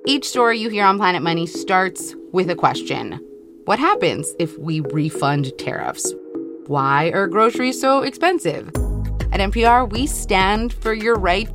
Each story you hear on Planet Money starts with a question. What happens if we refund tariffs? Why are groceries so expensive? At NPR, we stand for your right